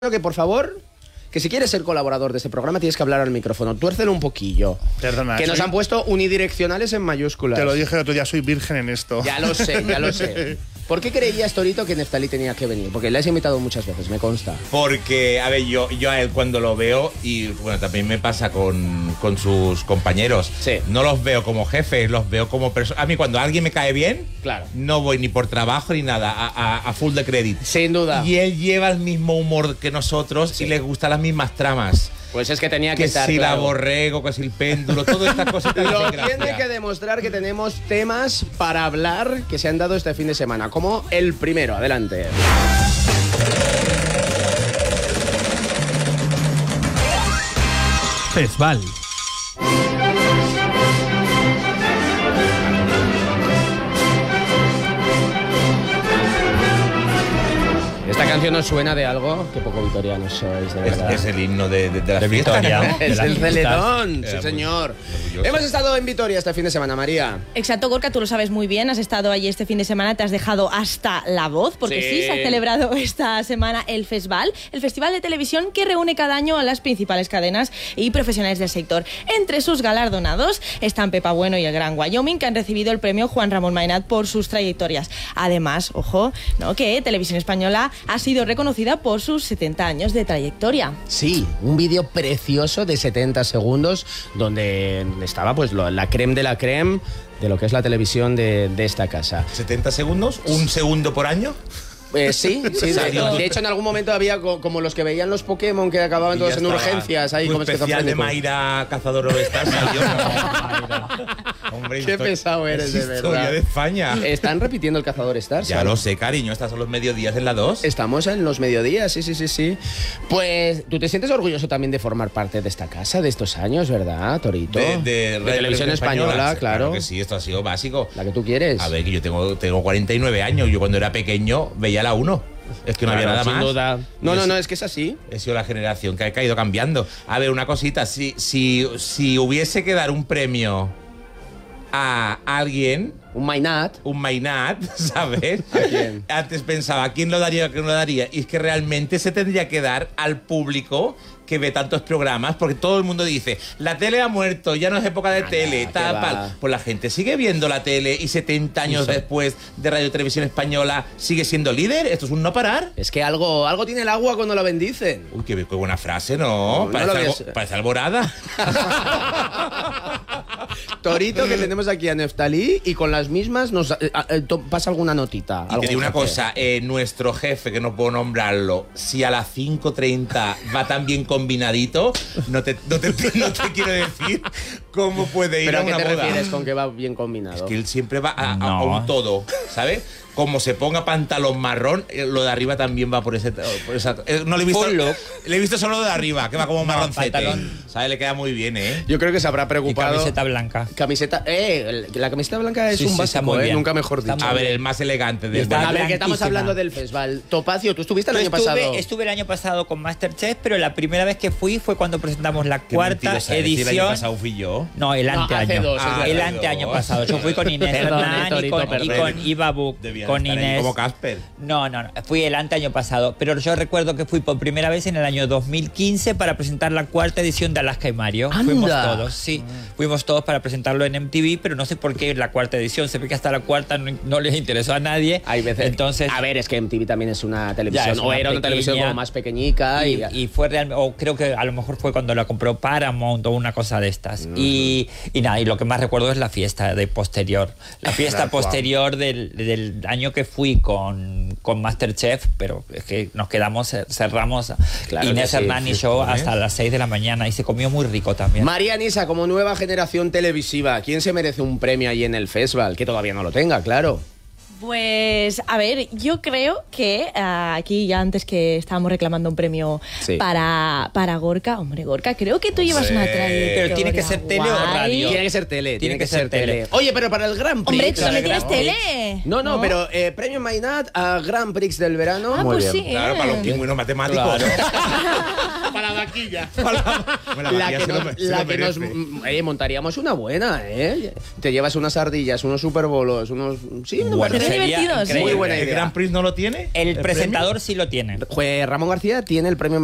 que por favor, que si quieres ser colaborador de este programa tienes que hablar al micrófono. Tuércelo un poquillo. Perdona. Que nos han puesto unidireccionales en mayúsculas. Te lo dije el otro día, soy virgen en esto. Ya lo sé, ya lo sé. ¿Por qué creías, Torito, que Neftalí tenía que venir? Porque le has invitado muchas veces, me consta. Porque, a ver, yo a él cuando lo veo, y bueno, también me pasa con sus compañeros, sí, no los veo como jefes, los veo como personas. A mí cuando alguien me cae bien, claro, no voy ni por trabajo ni nada, a full de crédito. Sin duda. Y él lleva el mismo humor que nosotros, sí, y le gustan las mismas tramas. Pues es que tenía que que estar, si claro, la borrego, que si el péndulo, todas estas cosas. Lo tiene que demostrar que tenemos temas para hablar que se han dado este fin de semana, como el primero. Adelante. Festival. ¿Esta canción nos suena de algo? Qué poco vitorianos sois, de verdad. Es el himno de la fiesta, Vitoria, ¿no? Es el Celedón, sí Era señor. orgulloso. Hemos estado en Vitoria este fin de semana, María. Exacto, Gorka, tú lo sabes muy bien, has estado allí este fin de semana, te has dejado hasta la voz, porque sí, se ha celebrado esta semana el Festival, el festival de televisión que reúne cada año a las principales cadenas y profesionales del sector. Entre sus galardonados están Pepa Bueno y el Gran Wyoming, que han recibido el premio Juan Ramón Maynard por sus trayectorias. Además, ojo, ¿no?, que Televisión Española ha sido reconocida por sus 70 años de trayectoria. Sí, un vídeo precioso de 70 segundos donde estaba pues la crème de la crème de lo que es la televisión de esta casa. 70 segundos, un segundo por año. Sí, de hecho en algún momento había como los que veían los Pokémon que acababan todos en urgencias ahí un como especial de Mayra Cazador All-Star salió. Hombre, qué pesado eres, de verdad. Historia de España. Están repitiendo el Cazador Stars. Ya lo sé, cariño, estas son los mediodías en la 2. Estamos en los mediodías, sí. Pues tú te sientes orgulloso también de formar parte de esta casa, de estos años, ¿verdad, Torito? De Televisión Española, claro. Que sí, esto ha sido básico. La que tú quieres. A ver, que yo tengo 49 años. Yo cuando era pequeño veía la 1. Es que no había nada sin más. Duda. No, es que es así. He sido la generación que ha ido cambiando. A ver, una cosita. Si hubiese que dar un premio a alguien, un Maynard, ¿sabes? ¿A quién? Antes pensaba, ¿a quién lo daría o a quién no lo daría? Y es que realmente se tendría que dar al público que ve tantos programas, porque todo el mundo dice, la tele ha muerto, ya no es época de tele, tal. Pues la gente sigue viendo la tele y 70 años después de Radio Televisión Española sigue siendo líder. Esto es un no parar. Es que algo tiene el agua cuando la bendicen. Uy, qué buena frase, ¿no? Parece Alborada. Torito, que tenemos aquí a Neftalí y con las mismas nos pasa alguna notita. Y te digo una cosa, nuestro jefe, que no puedo nombrarlo, si a las 5:30 va tan bien combinadito, no te quiero decir cómo puede ir. ¿Pero a una qué te boda. refieres con que va bien combinado? Es que él siempre va a un todo, ¿sabes? Como se ponga pantalón marrón, lo de arriba también va por esa. No le he visto. Le he visto solo lo de arriba, que va como marroncete. ¿Sabes? Le queda muy bien, ¿eh? Yo creo que se habrá preocupado. Y camiseta blanca. La camiseta blanca es un básico, nunca mejor dicho. A ver, el más elegante del A ver, que estamos hablando del festival. Topacio, tú estuviste el año pasado. Estuve el año pasado con Masterchef, pero la primera vez que fui fue cuando presentamos la cuarta edición. ¿El año pasado fui yo? No, el anteaño. El anteaño pasado. Yo fui con Inés Hernán y con Iba Buc. Con Inés. Como Casper. No. Fui el anteaño pasado. Pero yo recuerdo que fui por primera vez en el año 2015 para presentar la cuarta edición de Alaska y Mario. ¡Anda! Fuimos todos, sí. Fuimos todos para presentarlo en MTV, pero no sé por qué la cuarta edición. Se ve que hasta la cuarta no les interesó a nadie. Hay veces. Entonces, a ver, es que MTV también es una televisión. una era una televisión como más pequeñica. Y fue realmente. O creo que a lo mejor fue cuando la compró Paramount o una cosa de estas. Y nada, y lo que más recuerdo es la fiesta de posterior. La fiesta posterior del año que fui con Masterchef, pero es que nos quedamos, cerramos Inés Hernán y yo hasta las 6 de la mañana y se comió muy rico también. María Nisa, como nueva generación televisiva, ¿quién se merece un premio ahí en el festival? Que todavía no lo tenga, claro. Pues, a ver, yo creo que aquí ya antes que estábamos reclamando un premio para Gorka, hombre, Gorka, creo que tú llevas una trayectoria. Pero tiene que ser tele o radio. Tiene que ser tele. Oye, pero para el Gran Prix. Hombre, tú también tienes tele. No, pero premio Maynard a Gran Prix del verano. Ah, muy pues bien. sí. Claro, para los pingüinos matemáticos. Para la vaquilla. La que nos montaríamos una buena, ¿eh? Te llevas unas ardillas, unos superbolos, unos... Sí, me parece. Sería divertidos. increíble. Muy buena ¿El idea. Grand Prix no lo tiene? El premio? presentador sí lo tiene. Ramón García tiene el premio